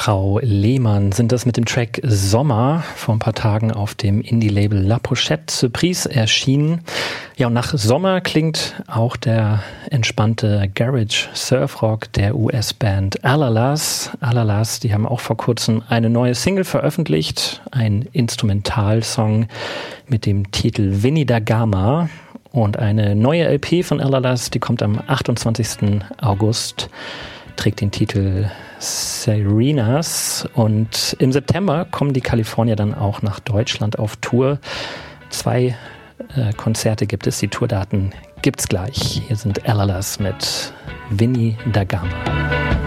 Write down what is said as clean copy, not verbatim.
Frau Lehmann sind das mit dem Track Sommer vor ein paar Tagen auf dem Indie-Label La Pochette Surprise erschienen. Ja, und nach Sommer klingt auch der entspannte Garage-Surfrock der US-Band Alalas. Alalas, die haben auch vor kurzem eine neue Single veröffentlicht, ein Instrumentalsong mit dem Titel Vinny da Gama. Und eine neue LP von Alalas, die kommt am 28. August, trägt den Titel Serenas, und im September kommen die Kalifornier dann auch nach Deutschland auf Tour. 2 Konzerte gibt es, die Tourdaten gibt's gleich. Hier sind Alalas mit Vinny da Gama.